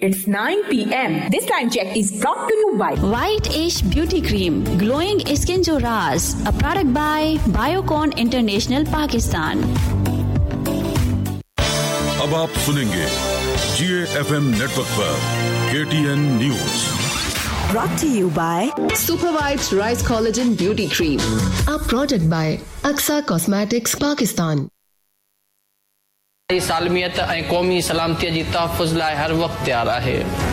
It's 9 p.m. This time check is brought to you by White Ash Beauty Cream, glowing skin जो राज, a product by Biocon International Pakistan. अब आप सुनेंगे GAFM network पर KTN news. Brought to you by Super White Rice Collagen Beauty Cream, a product by Aksa Cosmetics Pakistan. सालमियत ऐं क़ौमी सलामतीअ जी तहफ़ुज़ लाइ हर वक़्तु तयारु आहे.